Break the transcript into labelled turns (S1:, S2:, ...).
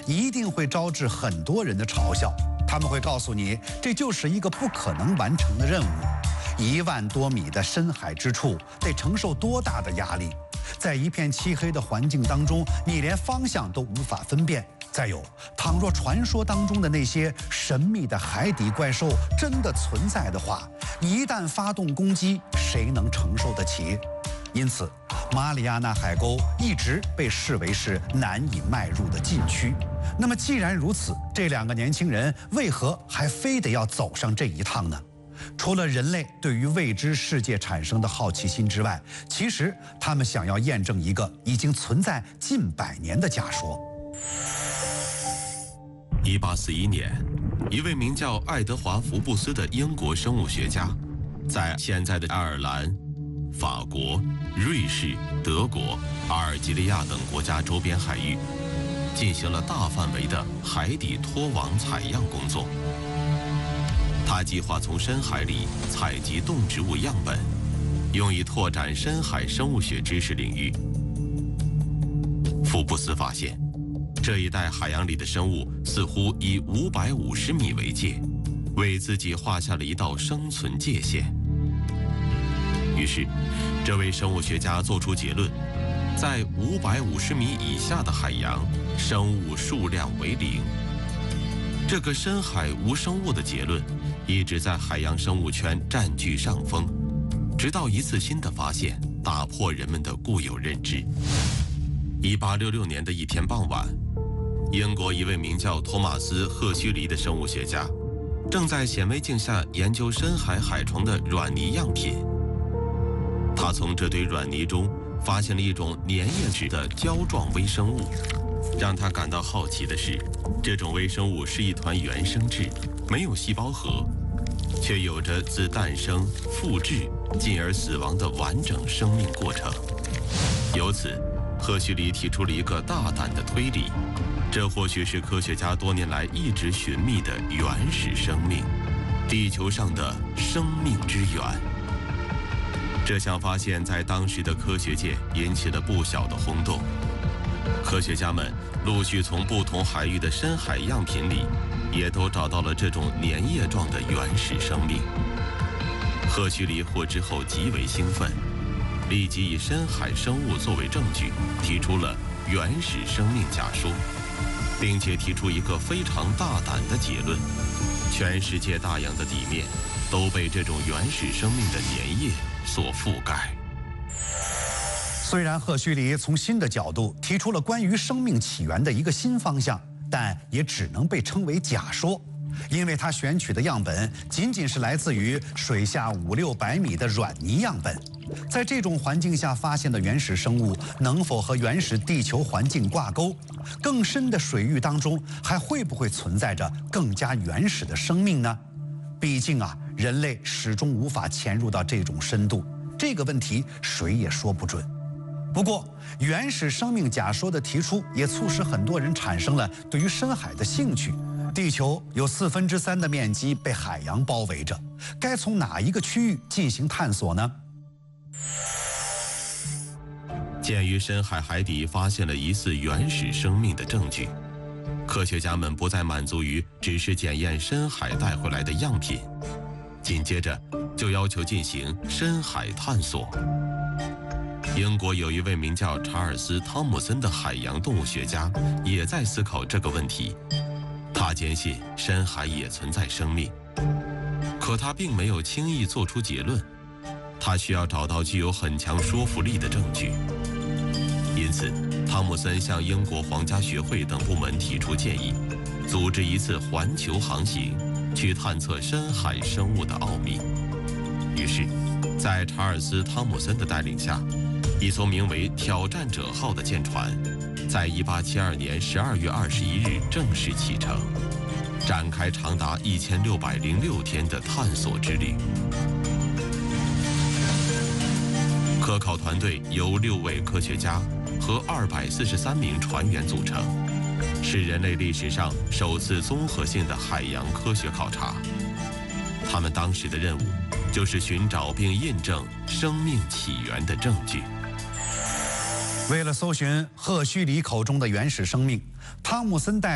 S1: 一定会招致很多人的嘲笑。他们会告诉你，这就是一个不可能完成的任务。1万多米的深海之处，得承受多大的压力？在一片漆黑的环境当中，你连方向都无法分辨。再有，倘若传说当中的那些神秘的海底怪兽真的存在的话，一旦发动攻击，谁能承受得起？因此，马里亚纳海沟一直被视为是难以迈入的禁区。那么既然如此，这2个年轻人为何还非得要走上这一趟呢？除了人类对于未知世界产生的好奇心之外，其实他们想要验证一个已经存在近100年的假说。
S2: 1841年，一位名叫爱德华·福布斯的英国生物学家，在现在的爱尔兰、法国、瑞士、德国、阿尔及利亚等国家周边海域，进行了大范围的海底拖网采样工作。他计划从深海里采集动植物样本，用以拓展深海生物学知识领域。福布斯发现，这一带海洋里的生物似乎以550米为界，为自己画下了一道生存界限。于是，这位生物学家做出结论：在550米以下的海洋，生物数量为0。这个深海无生物的结论一直在海洋生物圈占据上风，直到一次新的发现打破人们的固有认知。1866年的一天傍晚，英国一位名叫托马斯·赫胥黎的生物学家正在显微镜下研究深海海床的软泥样品。他从这堆软泥中发现了一种粘液质的胶状微生物。让他感到好奇的是，这种微生物是一团原生质，没有细胞核，却有着自诞生、复制，进而死亡的完整生命过程。由此，赫胥黎提出了一个大胆的推理：这或许是科学家多年来一直寻觅的原始生命，地球上的生命之源。这项发现在当时的科学界引起了不小的轰动。科学家们陆续从不同海域的深海样品里，也都找到了这种粘液状的原始生命。赫胥黎获知后极为兴奋，立即以深海生物作为证据，提出了原始生命假说，并且提出一个非常大胆的结论：全世界大洋的底面都被这种原始生命的粘液所覆盖。
S1: 虽然赫胥黎从新的角度提出了关于生命起源的一个新方向，但也只能被称为假说，因为他选取的样本仅仅是来自于水下500-600米的软泥样本。在这种环境下发现的原始生物能否和原始地球环境挂钩？更深的水域当中还会不会存在着更加原始的生命呢？毕竟人类始终无法潜入到这种深度，这个问题谁也说不准。不过，原始生命假说的提出也促使很多人产生了对于深海的兴趣。地球有3/4的面积被海洋包围着，该从哪一个区域进行探索呢？
S2: 鉴于深海海底发现了疑似原始生命的证据，科学家们不再满足于只是检验深海带回来的样品，紧接着就要求进行深海探索。英国有一位名叫查尔斯·汤姆森的海洋动物学家也在思考这个问题。他坚信深海也存在生命，可他并没有轻易做出结论，他需要找到具有很强说服力的证据。因此，汤姆森向英国皇家学会等部门提出建议，组织一次环球航行，去探测深海生物的奥秘。于是，在查尔斯·汤姆森的带领下，一艘名为“挑战者号”的舰船，在1872年12月21日正式启程，展开长达1606天的探索之旅。科考团队由6位科学家和243名船员组成，是人类历史上首次综合性的海洋科学考察。他们当时的任务就是寻找并印证生命起源的证据。
S1: 为了搜寻赫胥黎口中的原始生命，汤姆森带